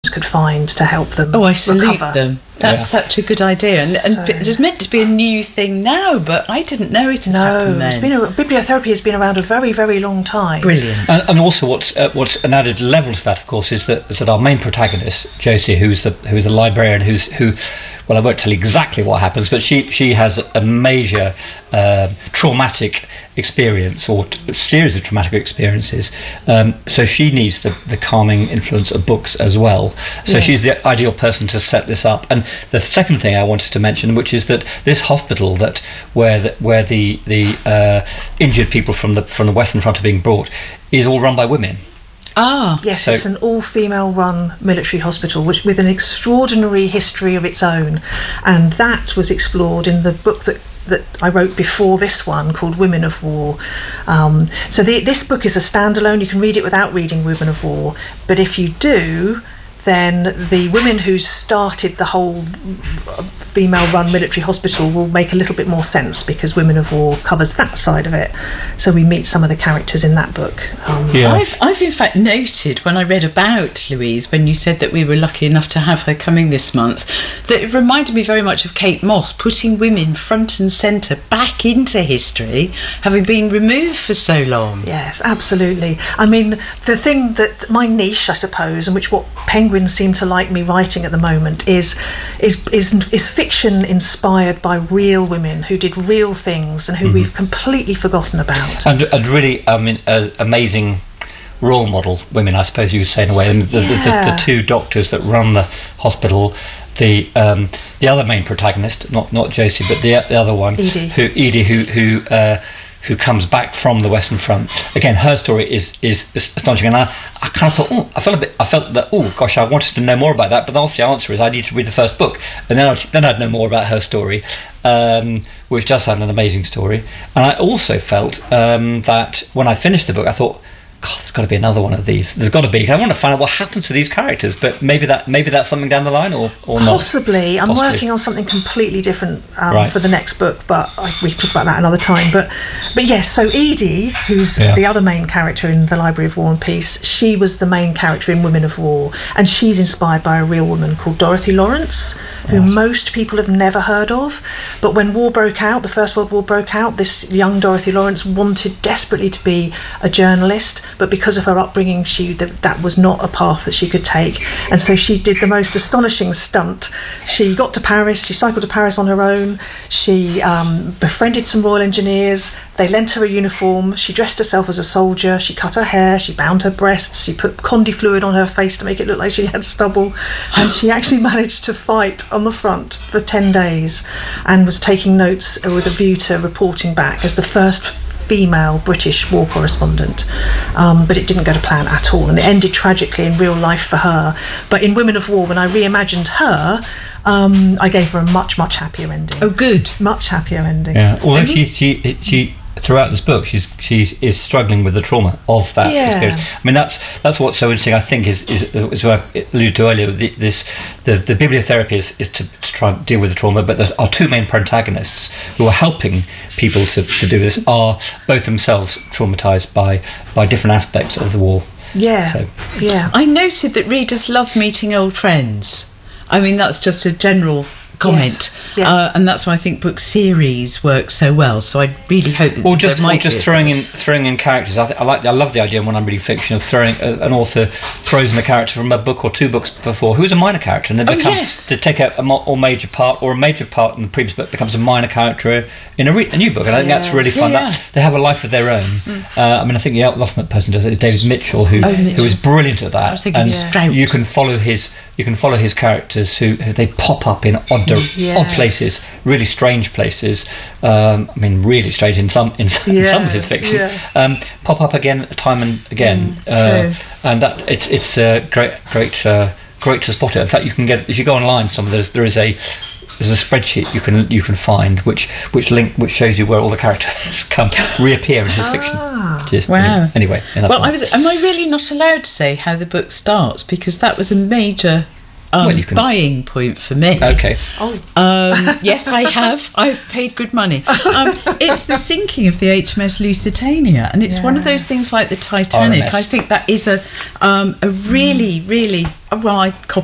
could find to help them I salute recover. them. That's such a good idea, and it's meant to be a new thing now, but I didn't know it had happened then. Bibliotherapy has been around a very, very long time. Brilliant. And also, what's an added level to that, of course, is that our main protagonist, Josie, who's the librarian, who. Well, I won't tell you exactly what happens, but she has a major traumatic experience, or a series of traumatic experiences. So she needs the calming influence of books as well. So she's the ideal person to set this up. And the second thing I wanted to mention, which is that this hospital where the injured people from the Western Front are being brought is all run by women. Yes, it's an all-female run military hospital with an extraordinary history of its own, and that was explored in the book that I wrote before this one, called Women of War. So this book is a standalone. You can read it without reading Women of War, but if you do, then the women who started the whole female-run military hospital will make a little bit more sense, because Women of War covers that side of it. So we meet some of the characters in that book. I've in fact noted, when I read about Louise, when you said that we were lucky enough to have her coming this month, that it reminded me very much of Kate Moss, putting women front and centre back into history, having been removed for so long. Yes, absolutely. I mean, the thing that my niche, I suppose, and what Penguin seem to like me writing at the moment is fiction inspired by real women who did real things and who we've completely forgotten about. And really, amazing role model women, I suppose you would say, in a way. And the two doctors that run the hospital, the other main protagonist, not Josie, but the other one, Edie, who comes back from the Western Front. Again, her story is astonishing, and I kind of thought, I felt that, I wanted to know more about that, but the answer is I need to read the first book, and then I'd know more about her story, which does sound an amazing story. And I also felt that when I finished the book, I thought, God, there's got to be another one of these. There's got to be. I want to find out what happens to these characters, but maybe that's something down the line, or not. Possibly. I'm working on something completely different for the next book, but we can talk about that another time. But yes, so Edie, who's the other main character in the Library of War and Peace, she was the main character in Women of War, and she's inspired by a real woman called Dorothy Lawrence, who most people have never heard of. But when war broke out, the First World War broke out, this young Dorothy Lawrence wanted desperately to be a journalist, but because of her upbringing, that was not a path that she could take. And so she did the most astonishing stunt. She got to Paris, she cycled to Paris on her own, she befriended some Royal Engineers, they lent her a uniform, she dressed herself as a soldier, she cut her hair, she bound her breasts, she put Condi fluid on her face to make it look like she had stubble, and she actually managed to fight on the front for 10 days and was taking notes with a view to reporting back as the first female British war correspondent, but it didn't go to plan at all, and it ended tragically in real life for her. But in Women of War, when I reimagined her, I gave her a much happier ending. Oh, good. Much happier ending. Yeah, although she throughout this book, she is struggling with the trauma of that experience. I mean, that's what's so interesting. I think is what I alluded to earlier. The bibliotherapy is to try and deal with the trauma, but our two main protagonists who are helping people to do this are both themselves traumatized by different aspects of the war. I noted that readers love meeting old friends. I mean, that's just a general comment, and that's why I think book series work so well. So I really hope that just throwing in characters. I love the idea when I'm reading fiction of throwing an author throws in a character from a book or two books before who's a minor character, and then to take a major part, or a major part in the previous book becomes a minor character in a new book, and I think that's really fun. That they have a life of their own. I mean, I think the ultimate person does it is David Mitchell, who is brilliant at that. I was thinking Strout. You can follow his characters who they pop up in odd places, really strange places. I mean, really strange in some of his fiction. Pop up again, time and again, and that it's great to spot it. In fact, you can get, if you go online, there's a spreadsheet you can find which shows you where all the characters reappear in his fiction. Wow. Anyway, am I really not allowed to say how the book starts, because that was a major buying point for me? Okay. Yes, I have. I've paid good money. It's the sinking of the HMS Lusitania, and it's one of those things like the Titanic. I think that is a really, really well, I